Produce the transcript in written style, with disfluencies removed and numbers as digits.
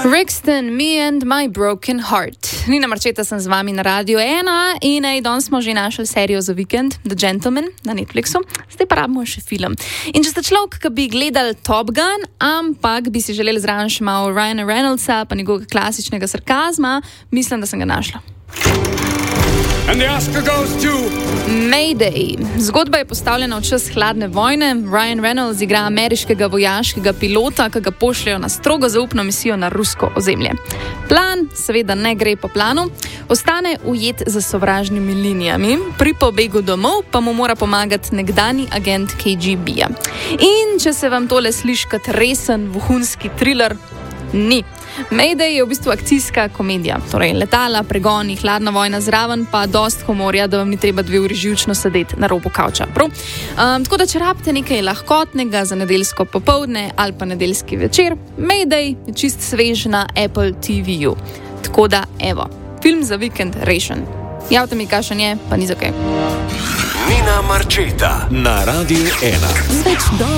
Brixton, Me and My Broken Heart. Nina Marčeta sem z vami na Radiu 1 in danes smo že našli serijo za vikend, The Gentleman na Netflixu, zdaj pa rabimo še film. In če ste človek, ki bi gledali Top Gun, ampak bi si želeli zraven še malo Ryana Reynoldsa pa njegovega klasičnega sarkazma, mislim, da sem ga našla. And the Oscar goes to Mayday. Zgodba je postavljena v čas hladne vojne. Ryan Reynolds igra ameriškega vojaškega pilota, ki ga pošljajo na strogo zaupno misijo na rusko ozemlje. Plan seveda ne gre po planu, ostane ujet za sovražnimi linijami, pri pobegu domov pa mu mora pomagati nekdani agent KGB-ja. In če se vam tole sliši kot resen, vohunski thriller, ni. Mayday je v bistvu akcijska komedija, torej letala, pregoni, hladna vojna zraven, pa dost humorja, da vam ni treba 2 uri živčno sedeti na robu kavča. Tako da, če rabite nekaj lahkotnega za nedeljsko popoldne ali pa nedeljski večer, Mayday je čist svež na Apple TV-ju. Tako da, evo, film za vikend rešen. Javite mi, kakšen je, pa ni za kaj. Nina Marčeta na Radiu 1.